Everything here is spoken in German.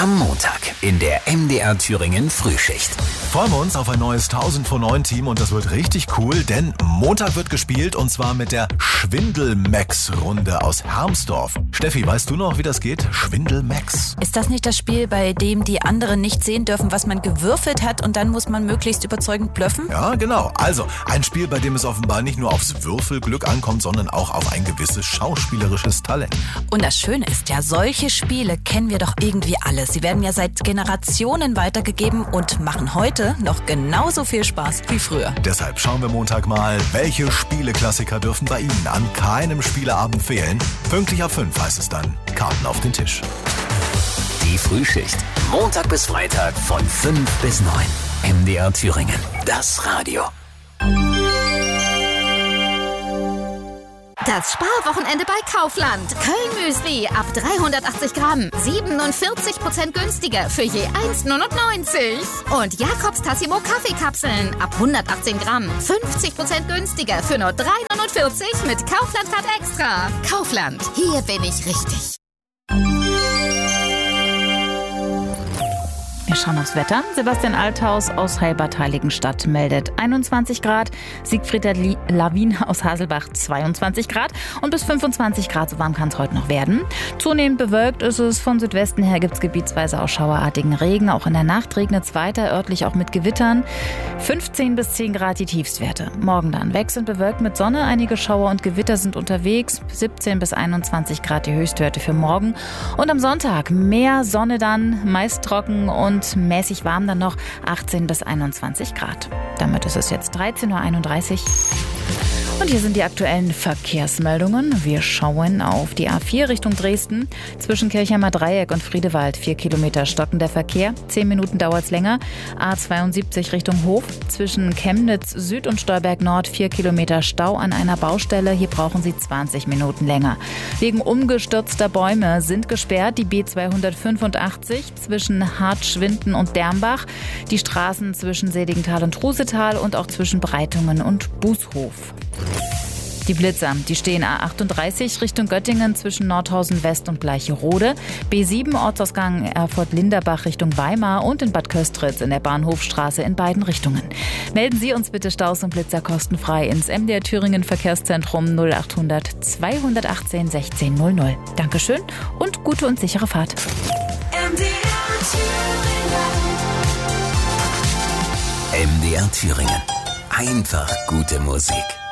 Am Montag in der MDR Thüringen Frühschicht. Freuen wir uns auf ein neues 1000 vor 9 Team und das wird richtig cool, denn Montag wird gespielt und zwar mit der Schwindel-Max-Runde aus Hermsdorf. Steffi, weißt du noch, wie das geht? Schwindel-Max. Ist das nicht das Spiel, bei dem die anderen nicht sehen dürfen, was man gewürfelt hat und dann muss man möglichst überzeugend blöffen? Ja, genau. Also ein Spiel, bei dem es offenbar nicht nur aufs Würfelglück ankommt, sondern auch auf ein gewisses schauspielerisches Talent. Und das Schöne ist ja, solche Spiele kennen wir doch irgendwie alle. Sie werden ja seit Generationen weitergegeben und machen heute noch genauso viel Spaß wie früher. Deshalb schauen wir Montag mal, welche Spieleklassiker dürfen bei Ihnen an keinem Spieleabend fehlen. Pünktlich ab 5 heißt es dann, Karten auf den Tisch. Die Frühschicht. Montag bis Freitag von 5 bis 9. MDR Thüringen. Das Radio. Das Sparwochenende bei Kaufland. Köln-Müsli ab 380 Gramm. 47% günstiger für je 1,99. Und Jakobs Tassimo Kaffeekapseln ab 118 Gramm. 50% günstiger für nur 3,49 mit Kaufland-Card extra. Kaufland, hier bin ich richtig. Wir schauen aufs Wetter. Sebastian Althaus aus Heilbad-Heiligenstadt meldet 21 Grad. Siegfried Lawin aus Haselbach 22 Grad. Und bis 25 Grad, so warm kann es heute noch werden. Zunehmend bewölkt ist es. Von Südwesten her gibt es gebietsweise auch schauerartigen Regen. Auch in der Nacht regnet es weiter, örtlich auch mit Gewittern. 15 bis 10 Grad die Tiefstwerte. Morgen dann wechselnd bewölkt mit Sonne. Einige Schauer und Gewitter sind unterwegs. 17 bis 21 Grad die Höchstwerte für morgen. Und am Sonntag mehr Sonne dann, meist trocken und mäßig warm dann noch 18 bis 21 Grad. Damit ist es jetzt 13.31 Uhr. Und hier sind die aktuellen Verkehrsmeldungen. Wir schauen auf die A4 Richtung Dresden. Zwischen Kirchheimer Dreieck und Friedewald 4 Kilometer stockender Verkehr. 10 Minuten dauert es länger. A72 Richtung Hof. Zwischen Chemnitz Süd und Stolberg Nord 4 Kilometer Stau an einer Baustelle. Hier brauchen Sie 20 Minuten länger. Wegen umgestürzter Bäume sind gesperrt die B285 zwischen Hartschwinden und Dermbach. Die Straßen zwischen Seligenthal und Trusetal und auch zwischen Breitungen und Bußhof. Die Blitzer, die stehen A38 Richtung Göttingen zwischen Nordhausen West und Gleicherode, B7 Ortsausgang Erfurt-Linderbach Richtung Weimar und in Bad Köstritz in der Bahnhofstraße in beiden Richtungen. Melden Sie uns bitte Staus und Blitzer kostenfrei ins MDR Thüringen Verkehrszentrum 0800 218 1600. Dankeschön und gute und sichere Fahrt. MDR Thüringen. Einfach gute Musik.